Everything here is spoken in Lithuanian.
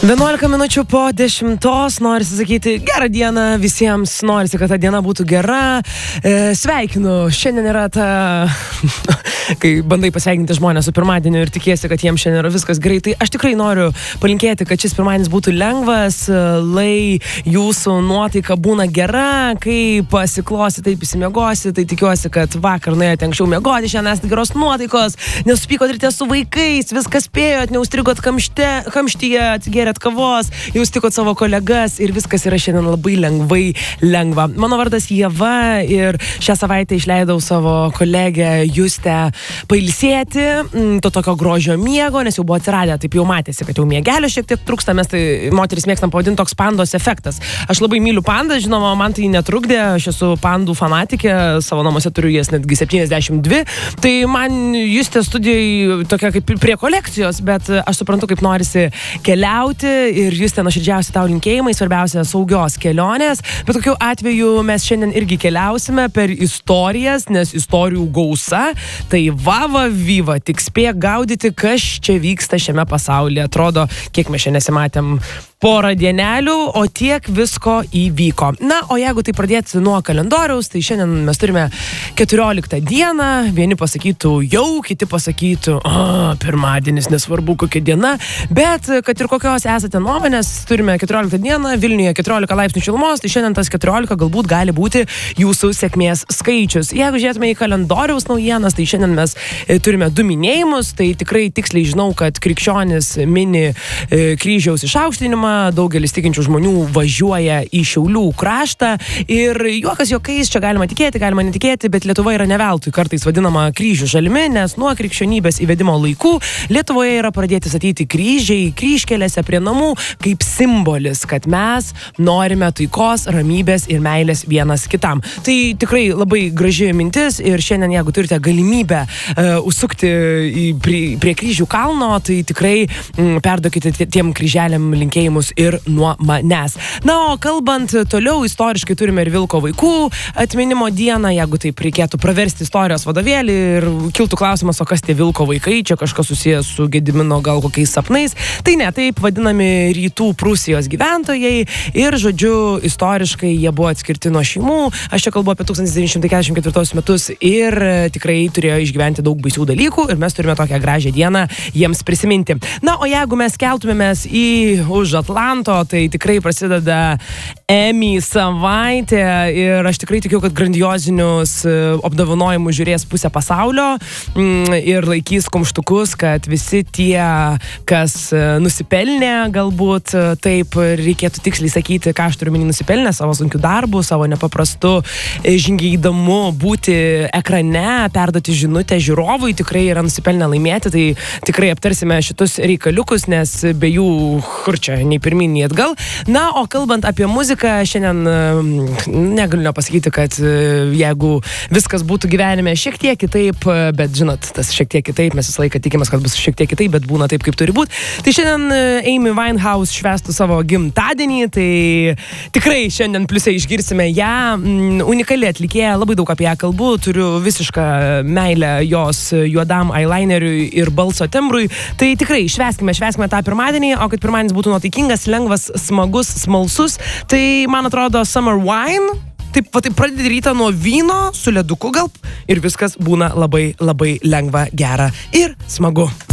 11 minučių po 10, norisi sakyti gerą dieną visiems, norisi, kad ta diena būtų gera. Sveikinu, šiandien yra ta, kai bandai pasveikinti žmonės su pirmadieniu ir tikiesi, kad jiems šiandien yra viskas gerai, tai aš tikrai noriu palinkėti, kad šis pirmadienis būtų lengvas, lai jūsų nuotaika būna gera, kai pasiklosi, taip įsimiegosi, tai tikiuosi, kad vakar nuėjote anksčiau miegoti, šiandien esate geros nuotaikos, nesupykot ryte su vaikais, viskas spėjot, neustrigot kamštyje, atsigėrėt kavos, jūs tikot savo kolegas ir viskas yra šiandien labai lengva. Mano vardas Ieva ir šią savaitę išleidau savo kolegę Justę pailsėti, to tokio grožio miego, nes jau buvo atsiradę, taip jau matėsi, kad jau miegelio šiek tiek trūksta, mes tai moteris mėgstam pavadinti toks pandos efektas. Aš labai myliu pandas, žinoma, man tai netrukdė, aš esu pandų fanatikė, savo namuose turiu jas netgi 72, tai man Justė studijai tokia kaip prie kolekcijos, bet aš suprantu, kaip norisi keliauti ir Justė nuoširdžiausi tau linkėjimai, svarbiausia saugios kelionės, bet tokiu atveju mes šiandien irgi keliausime per istorijas, nes istorijų gausa, tai vyva, tik spėk gaudyti, kas čia vyksta šiame pasaulyje. Atrodo, kiek mes šiandien nesimatėm porą dienelių, o tiek visko įvyko. Na, o jeigu tai pradėti nuo kalendoriaus, tai šiandien mes turime 14 dieną, vieni pasakytų jau, kiti pasakytų, pirmadienis, nesvarbu kokia diena, bet kad ir kokios esate nuomonės, turime 14 dieną, Vilniuje 14 laipsnių šilumos, tai šiandien tas 14 galbūt gali būti jūsų sėkmės skaičius. Jeigu žiūrėtume į kalendoriaus naujienas, tai šiandien mes turime 2 minėjimus, tai tikrai tiksliai žinau, kad krikščionis mini kryžiaus išaukštinimą, daugelis tikinčių žmonių važiuoja į Šiaulių kraštą ir juokas juokais, čia galima tikėti, galima netikėti, bet Lietuva yra ne veltui kartais vadinama kryžių šalimi, nes nuo krikščionybės įvedimo laikų Lietuvoje yra pradėti statyti kryžiai kryžkelėse prie namų kaip simbolis, kad mes norime taikos, ramybės ir meilės vienas kitam. Tai tikrai labai graži mintis ir šiandien, jeigu turite galimybę užsukti prie kryžių kalno, tai tikrai perduokite tiem kryželiam linkėjimus ir nuo manęs. Na, o kalbant toliau, istoriškai turime ir Vilko vaikų atminimo dieną, jeigu taip reikėtų praversti istorijos vadovėlį ir kiltų klausimas, o kas tie Vilko vaikai, čia kažkas susijęs su Gedimino gal kokiais sapnais, tai ne, taip vadinami rytų Prūsijos gyventojai ir, žodžiu, istoriškai jie buvo atskirti nuo šeimų, aš čia kalbu apie 1944 metus ir tikrai turėjo išgyventi daug baisių dalykų ir mes turime tokią gražią dieną jiems prisiminti. Na, o jeigu mes keltumėmės už Atlanto, tai tikrai prasideda Emmy savaitė ir aš tikrai tikiu, kad grandiozinius apdovanojimus žiūrės pusę pasaulio ir laikys kumštukus, kad visi tie, kas nusipelnė, galbūt taip reikėtų tiksliai sakyti, ką aš turiu minį nusipelnę, savo sunkių darbų, savo nepaprastu žingeidamu būti ekrane, perduoti žinutę žiūrovui, tikrai yra nusipelnę laimėti, tai tikrai aptarsime šitus reikaliukus, nes be jų čia nei pirmyn, nei atgal. Na, o kalbant apie muziką, šiandien negaliu nepasakyti, kad jeigu viskas būtų gyvenime šiek tiek kitaip, bet žinot, tas šiek tiek kitaip, mes visą laiką tikimės, kad bus šiek tiek kitaip, bet būna taip, kaip turi būti. Tai šiandien Amy Winehouse švęstų savo gimtadienį, tai tikrai šiandien pliusai išgirsime ją, unikali atlikėja, labai daug apie ją kalbu, turiu visišką meilę jos juodam eyelineriui ir balso tembrui, tai tikrai švęskime tą pirmadienį, o kad pirmadienis būtų nuotaikingas, lengvas, smagus, smalsus, tai man atrodo Summer Wine, taip pradedi rytą nuo vyno su leduku gal ir viskas būna labai lengva, gera ir smagu.